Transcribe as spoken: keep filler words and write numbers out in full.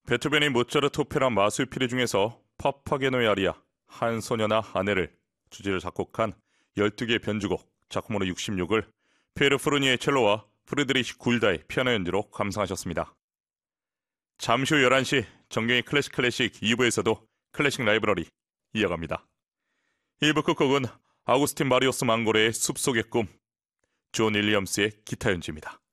베토벤의 모차르트 오페라 마술피리 중에서 파파게노의 아리아, 한 소녀나 아내를 주제로 작곡한 열두 개의 변주곡 작품으로 육십육을 피에르 포르니의 첼로와 프리드리히 굴다의 피아노 연주로 감상하셨습니다. 잠시 후 열한 시 정경의 클래식 클래식 이 부에서도 클래식 라이브러리 이어갑니다. 일 부 끝곡은 아구스틴 마리오스 망고레의 숲속의 꿈, 존 윌리엄스의 기타 연주입니다.